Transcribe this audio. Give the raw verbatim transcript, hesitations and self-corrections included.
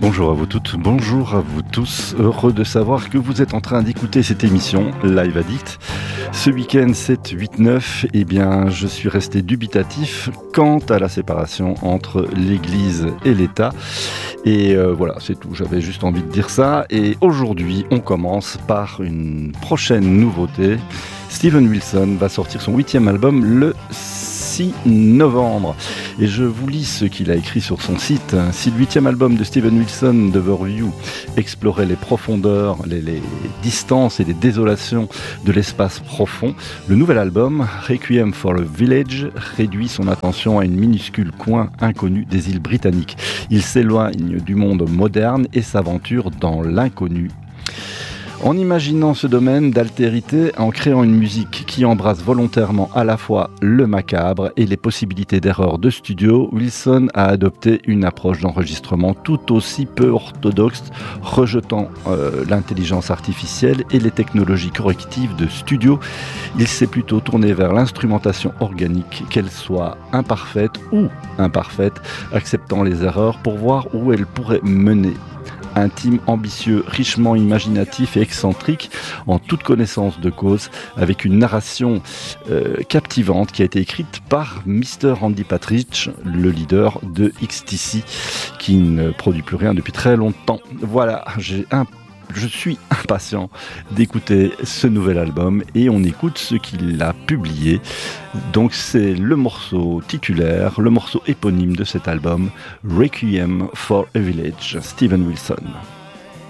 Bonjour à vous toutes, bonjour à vous tous. Heureux de savoir que vous êtes en train d'écouter cette émission Live Addict. Ce week-end sept, huit, neuf, eh bien, je suis resté dubitatif quant à la séparation entre l'Église et l'État. Et euh, voilà, c'est tout. J'avais juste envie de dire ça. Et aujourd'hui, on commence par une prochaine nouveauté. Steven Wilson va sortir son huitième album le six novembre. Et je vous lis ce qu'il a écrit sur son site. Si le huitième album de Steven Wilson, The Overview, explorait les profondeurs, les, les distances et les désolations de l'espace profond, le nouvel album, Requiem for a Village, réduit son attention à une minuscule coin inconnu des îles britanniques. Il s'éloigne du monde moderne et s'aventure dans l'inconnu. En imaginant ce domaine d'altérité, en créant une musique qui embrasse volontairement à la fois le macabre et les possibilités d'erreur de studio, Wilson a adopté une approche d'enregistrement tout aussi peu orthodoxe, rejetant euh, l'intelligence artificielle et les technologies correctives de studio. Il s'est plutôt tourné vers l'instrumentation organique, qu'elle soit imparfaite ou imparfaite, acceptant les erreurs pour voir où elle pourrait mener. Intime, ambitieux, richement imaginatif et excentrique, en toute connaissance de cause, avec une narration euh, captivante qui a été écrite par mister Randy Partridge, le leader de X T C, qui ne produit plus rien depuis très longtemps. Voilà, j'ai un Je suis impatient d'écouter ce nouvel album et on écoute ce qu'il a publié. Donc c'est le morceau titulaire, le morceau éponyme de cet album, Requiem for a Village, Steven Wilson.